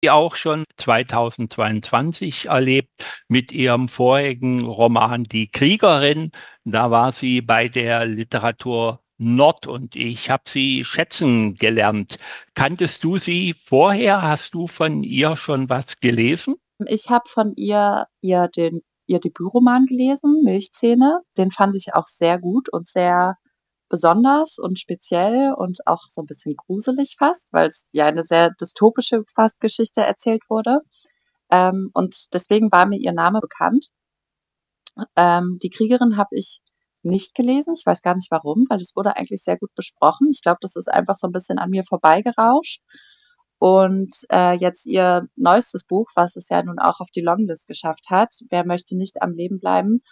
auch schon 2022 erlebt mit ihrem vorigen Roman Die Kriegerin. Da war sie bei der Literatur Nord und ich habe sie schätzen gelernt. Kanntest du sie vorher? Hast du von ihr schon was gelesen? Ich habe von ihr Debütroman gelesen, Milchzähne. Den fand ich auch sehr gut und sehr besonders und speziell und auch so ein bisschen gruselig fast, weil es ja eine sehr dystopische fast Geschichte erzählt wurde. Und deswegen war mir ihr Name bekannt. Die Kriegerin habe ich nicht gelesen. Ich weiß gar nicht warum, weil es wurde eigentlich sehr gut besprochen. Ich glaube, das ist einfach so ein bisschen an mir vorbeigerauscht. Und jetzt ihr neuestes Buch, was es ja nun auch auf die Longlist geschafft hat, Wer möchte nicht am Leben bleiben,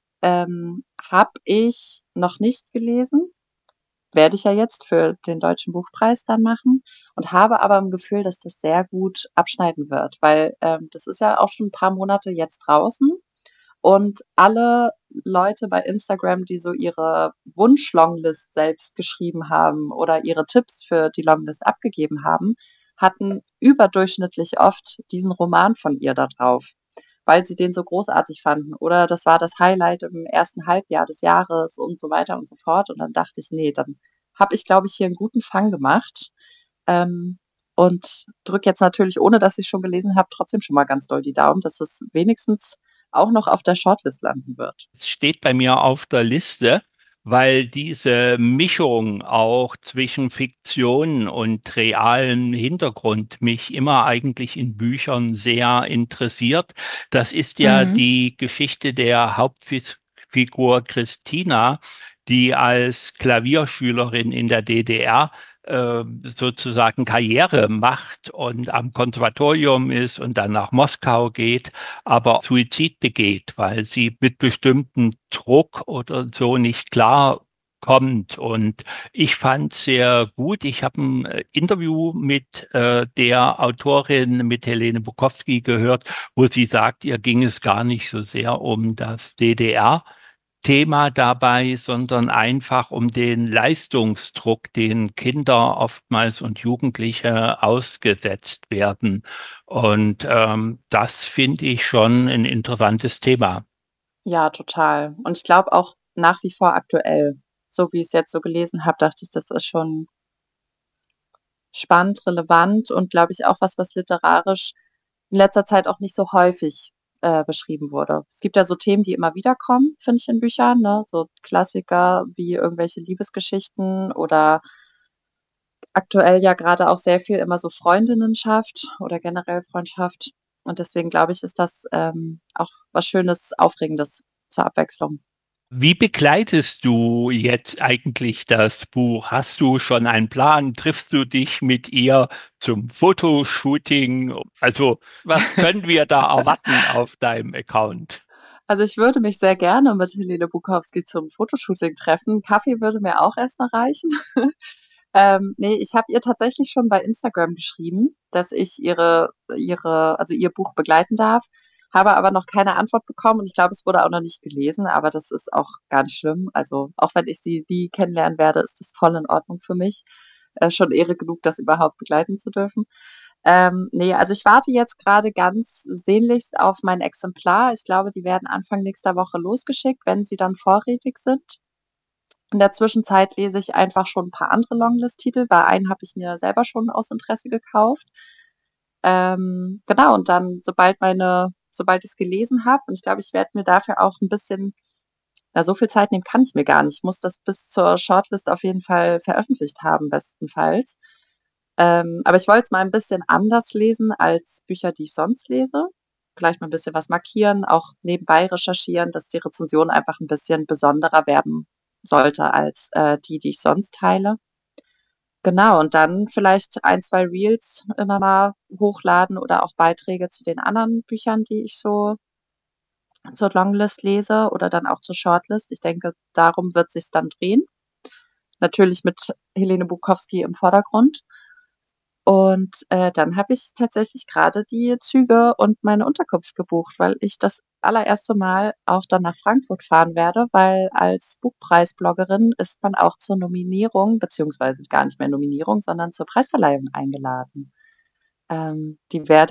habe ich noch nicht gelesen. Werde ich ja jetzt für den Deutschen Buchpreis dann machen und habe aber im Gefühl, dass das sehr gut abschneiden wird, weil das ist ja auch schon ein paar Monate jetzt draußen und alle Leute bei Instagram, die so ihre Wunsch-Longlist selbst geschrieben haben oder ihre Tipps für die Longlist abgegeben haben, hatten überdurchschnittlich oft diesen Roman von ihr da drauf, weil sie den so großartig fanden. Oder das war das Highlight im ersten Halbjahr des Jahres und so weiter und so fort. Und dann dachte ich, nee, dann habe ich, glaube ich, hier einen guten Fang gemacht. Ähm, und drücke jetzt natürlich, ohne dass ich schon gelesen habe, trotzdem schon mal ganz doll die Daumen, dass es wenigstens auch noch auf der Shortlist landen wird. Es steht bei mir auf der Liste, weil diese Mischung auch zwischen Fiktion und realem Hintergrund mich immer eigentlich in Büchern sehr interessiert. Das ist ja Mhm. die Geschichte der Hauptfigur Christina, die als Klavierschülerin in der DDR sozusagen Karriere macht und am Konservatorium ist und dann nach Moskau geht, aber Suizid begeht, weil sie mit bestimmten Druck oder so nicht klar kommt. Und ich fand sehr gut. Ich habe ein Interview mit der Autorin, mit Helene Bukowski gehört, wo sie sagt, ihr ging es gar nicht so sehr um das DDR. Thema dabei, sondern einfach um den Leistungsdruck, den Kinder oftmals und Jugendliche ausgesetzt werden. Und das finde ich schon ein interessantes Thema. Ja, total. Und ich glaube auch nach wie vor aktuell. So wie ich es jetzt so gelesen habe, dachte ich, das ist schon spannend, relevant und glaube ich auch was, was literarisch in letzter Zeit auch nicht so häufig beschrieben wurde. Es gibt ja so Themen, die immer wieder kommen, finde ich, in Büchern, ne? So Klassiker wie irgendwelche Liebesgeschichten oder aktuell ja gerade auch sehr viel immer so Freundinnenschaft oder generell Freundschaft. Und deswegen glaube ich, ist das auch was Schönes, Aufregendes zur Abwechslung. Wie begleitest du jetzt eigentlich das Buch? Hast du schon einen Plan? Triffst du dich mit ihr zum Fotoshooting? Also, was können wir da erwarten auf deinem Account? Also ich würde mich sehr gerne mit Helene Bukowski zum Fotoshooting treffen. Kaffee würde mir auch erstmal reichen. Nee, ich habe ihr tatsächlich schon bei Instagram geschrieben, dass ich also ihr Buch begleiten darf, habe aber noch keine Antwort bekommen und ich glaube, es wurde auch noch nicht gelesen, aber das ist auch gar nicht schlimm. Also auch wenn ich sie nie kennenlernen werde, ist das voll in Ordnung für mich. Schon Ehre genug, das überhaupt begleiten zu dürfen. Nee, also ich warte jetzt gerade ganz sehnlichst auf mein Exemplar. Ich glaube, die werden Anfang nächster Woche losgeschickt, wenn sie dann vorrätig sind. In der Zwischenzeit lese ich einfach schon ein paar andere Longlist-Titel, weil einen habe ich mir selber schon aus Interesse gekauft. Genau, und dann, sobald ich es gelesen habe, und ich glaube, ich werde mir dafür auch ein bisschen, na, so viel Zeit nehmen kann ich mir gar nicht. Ich muss das bis zur Shortlist auf jeden Fall veröffentlicht haben, bestenfalls. Aber ich wollte es mal ein bisschen anders lesen als Bücher, die ich sonst lese. Vielleicht mal ein bisschen was markieren, auch nebenbei recherchieren, dass die Rezension einfach ein bisschen besonderer werden sollte als die ich sonst teile. Genau, und dann vielleicht ein, zwei Reels immer mal hochladen oder auch Beiträge zu den anderen Büchern, die ich so zur Longlist lese oder dann auch zur Shortlist. Ich denke, darum wird sich's dann drehen. Natürlich mit Helene Bukowski im Vordergrund. Und dann habe ich tatsächlich gerade die Züge und meine Unterkunft gebucht, weil ich das allererste Mal auch dann nach Frankfurt fahren werde, weil als Buchpreisbloggerin ist man auch zur Nominierung, beziehungsweise gar nicht mehr Nominierung, sondern zur Preisverleihung eingeladen. Die werde